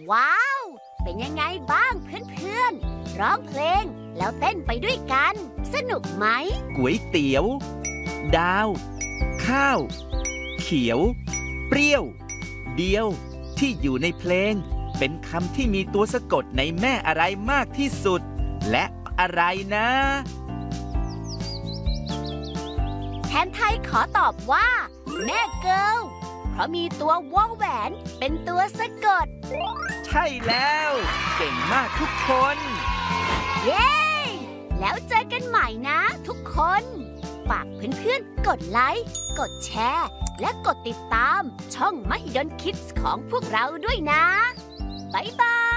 ว้าว เป็นยังไงบ้างเพื่อนๆร้องเพลงแล้วเต้นไปด้วยกันสนุกไหมก๋วยเตี๋ยวดาวข้าวเขียวเปรี้ยวเดียวที่อยู่ในเพลงเป็นคำที่มีตัวสะกดในแม่อะไรมากที่สุดและอะไรนะแทนไทยขอตอบว่าแม่เกิลเพราะมีตัววอแหวนเป็นตัวสะกดใช่แล้วเก่งมากทุกคนเย้แล้วเจอกันใหม่นะทุกคนฝากเพื่อนๆกดไลค์กดแชร์และกดติดตามช่องมหิดลคิดส์ของพวกเราด้วยนะบ๊ายบาย